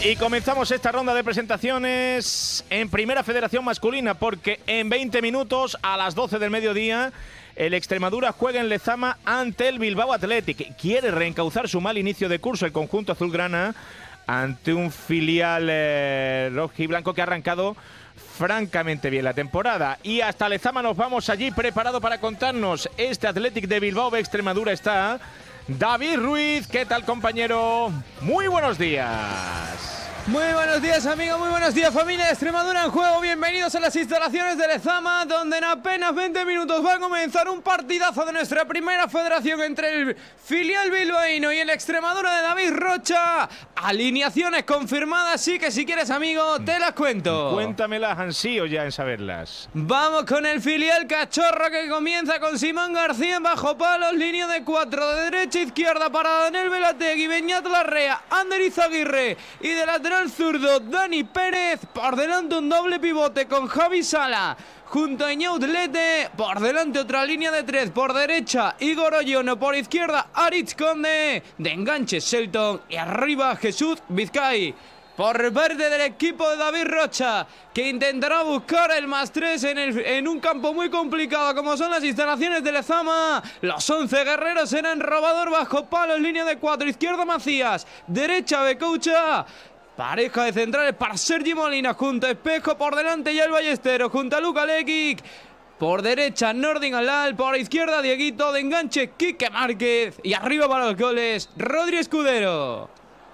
Y comenzamos esta ronda de presentaciones en Primera Federación Masculina, porque en 20 minutos a las 12 del mediodía el Extremadura juega en Lezama ante el Bilbao Athletic. Quiere reencauzar su mal inicio de curso el conjunto azulgrana ante un filial rojiblanco que ha arrancado francamente bien la temporada. Y hasta Lezama nos vamos allí, preparado para contarnos este Athletic de Bilbao de Extremadura está David Ruiz. ¿Qué tal, compañero? Muy buenos días. Muy buenos días, amigos, muy buenos días, familia de Extremadura en juego. Bienvenidos a las instalaciones de Lezama, donde en apenas 20 minutos va a comenzar un partidazo de nuestra primera federación entre el filial bilbaíno y el Extremadura de David Rocha. Alineaciones confirmadas, sí que si quieres, amigo, te las cuento. Cuéntamelas, ansío ya en saberlas. Vamos con el filial cachorro, que comienza con Simón García en bajo palos, línea de 4, de derecha a izquierda para Daniel Velategui, Beñat Larrea, Ander Izaguirre y de lateral zurdo Dani Pérez. Por delante un doble pivote con Javi Sala junto a Iñaut Lete. Por delante otra línea de 3, por derecha Igor Ollono, por izquierda Aritz Conde, de enganche Shelton y arriba Jesús Vizcay. Por parte del equipo de David Rocha, que intentará buscar el +3 en un campo muy complicado como son las instalaciones de Lezama. Los 11 guerreros serán Robador bajo palos, línea de 4, izquierda Macías, derecha Becoucha. Pareja de centrales para Sergi Molina junto a Espejo, por delante ya el Ballesteros junto a Luka Lekic. Por derecha Nordin Alal, por izquierda Dieguito, de enganche Quique Márquez y arriba para los goles Rodri Escudero.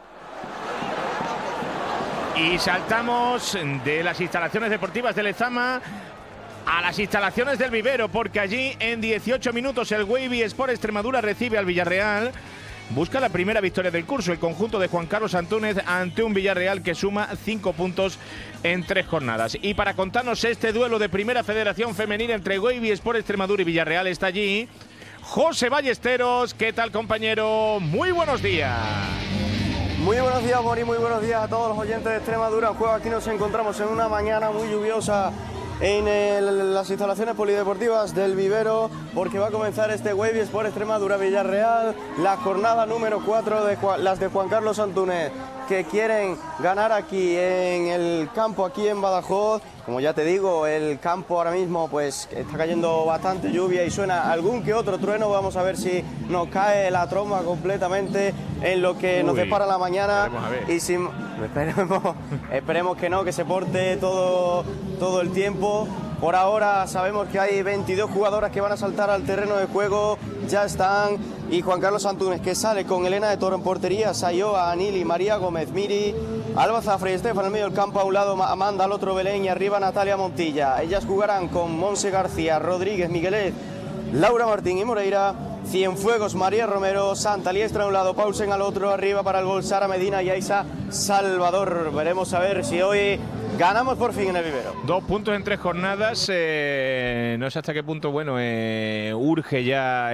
Y saltamos de las instalaciones deportivas de Lezama a las instalaciones del vivero, porque allí en 18 minutos el Wavy Sport Extremadura recibe al Villarreal. Busca la primera victoria del curso el conjunto de Juan Carlos Antúnez ante un Villarreal que suma 5 puntos en 3 jornadas. Y para contarnos este duelo de Primera Federación Femenina entre Wavy Sport Extremadura y Villarreal está allí José Ballesteros. ¿Qué tal, compañero? Muy buenos días. Muy buenos días, Mori, muy buenos días a todos los oyentes de Extremadura en juego. Aquí nos encontramos en una mañana muy lluviosa en las instalaciones polideportivas del vivero, porque va a comenzar este Wavy Sport Extremadura Villarreal, la jornada número 4 de las de Juan Carlos Antúnez, que quieren ganar aquí en el campo, aquí en Badajoz. Como ya te digo, el campo ahora mismo pues está cayendo bastante lluvia y suena algún que otro trueno. Vamos a ver si nos cae la tromba completamente en lo que nos depara la mañana. Y si esperemos que no, que se porte todo el tiempo. Por ahora sabemos que hay 22 jugadoras que van a saltar al terreno de juego, ya están. Y Juan Carlos Antúnez, que sale con Elena de Toro en portería, Sayoa, Anili, María Gómez, Miri, Alba Zafra y Estefan en el medio del campo. A un lado Amanda, al otro Belén y arriba Natalia Montilla. Ellas jugarán con Monse García, Rodríguez, Miguelet, Laura Martín y Moreira. Cienfuegos, María Romero, Santa Liestra a un lado, Paulsen al otro, arriba para el gol Sara Medina y Aisa Salvador. Veremos a ver si hoy ganamos por fin en el vivero. 2 puntos en 3 jornadas. No sé hasta qué punto, bueno, urge ya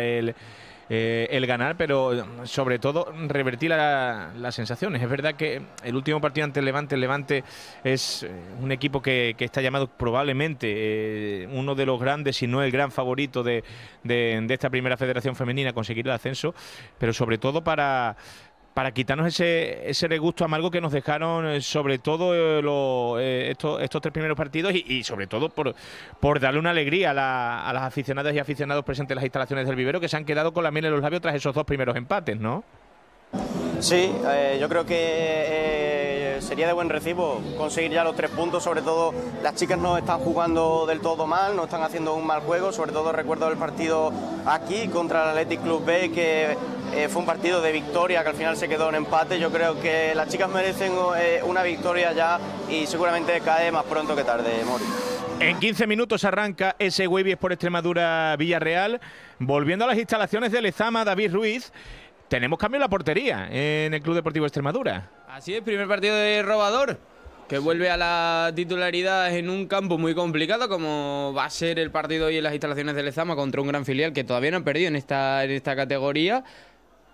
el ganar, pero sobre todo revertir las sensaciones. Es verdad que el último partido ante el Levante es un equipo que está llamado probablemente uno de los grandes, si no el gran favorito de esta primera federación femenina a conseguir el ascenso, pero sobre todo para quitarnos ese regusto amargo que nos dejaron sobre todo estos 3 primeros partidos y sobre todo por darle una alegría a las aficionadas y aficionados presentes en las instalaciones del vivero, que se han quedado con la miel en los labios tras esos 2 primeros empates, ¿no? Sí, yo creo que sería de buen recibo conseguir ya los 3 puntos. Sobre todo las chicas no están jugando del todo mal, no están haciendo un mal juego. Sobre todo recuerdo el partido aquí contra el Athletic Club B, que fue un partido de victoria que al final se quedó en empate. Yo creo que las chicas merecen una victoria ya y seguramente cae más pronto que tarde, Mori. En 15 minutos arranca ese Wavy Sport Extremadura Villarreal. Volviendo a las instalaciones de Lezama, David Ruiz, tenemos cambio en la portería en el Club Deportivo Extremadura. Así es, primer partido de Robador, que vuelve a la titularidad en un campo muy complicado, como va a ser el partido hoy en las instalaciones de Lezama contra un gran filial que todavía no han perdido en esta categoría.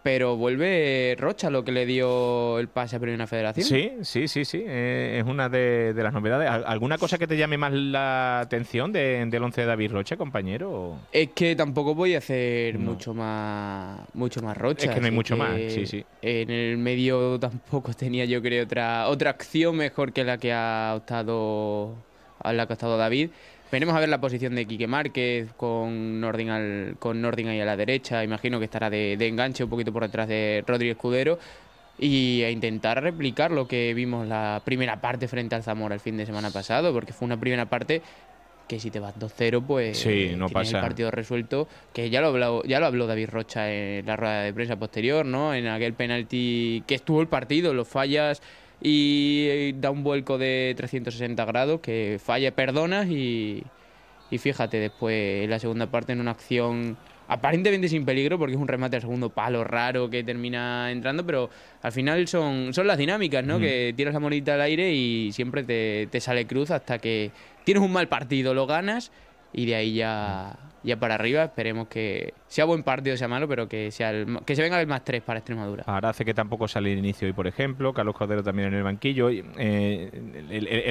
pero vuelve Rocha, lo que le dio el pase a Primera Federación. Sí. Es una de las novedades. ¿Alguna cosa que te llame más la atención del once de David Rocha, compañero? Es que tampoco voy a hacer No. mucho más Rocha. Es que no hay así mucho que más, sí. En el medio tampoco tenía, yo creo, otra acción mejor que la que ha optado David. Veremos a ver la posición de Quique Márquez con Nordin ahí a la derecha. Imagino que estará de enganche un poquito por detrás de Rodríguez Escudero. Y a intentar replicar lo que vimos la primera parte frente al Zamora el fin de semana pasado, porque fue una primera parte que si te vas 2-0, pues Sí, no tienes pasa. el partido resuelto, que ya lo habló David Rocha en la rueda de prensa posterior, ¿no? En aquel penalti que estuvo el partido, lo fallas y da un vuelco de 360 grados, que falla, perdonas y fíjate, después en la segunda parte en una acción aparentemente sin peligro, porque es un remate al segundo palo raro que termina entrando, pero al final son las dinámicas, ¿no? Que tiras la monedita al aire y siempre te sale cruz hasta que tienes un mal partido, lo ganas y de ahí ya para arriba. Esperemos que sea buen partido, sea malo, pero que se venga el +3 para Extremadura. Ahora hace que tampoco sale el inicio hoy, por ejemplo. Carlos Cordero también en el banquillo. El